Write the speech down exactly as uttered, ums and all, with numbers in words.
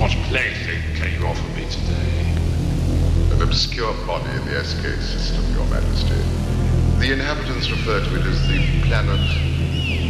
What plaything can you offer me today? An obscure body in the S K system, Your Majesty. The inhabitants refer to it as the planet